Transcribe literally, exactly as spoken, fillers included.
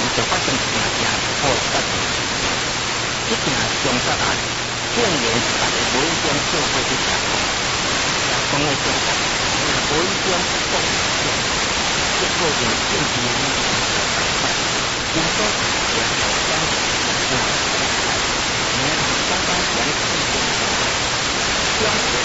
就发生一件件破事。这件凶杀案竟然是大家无意间做伙去查，也讲的警察也无意间讲，结果就证据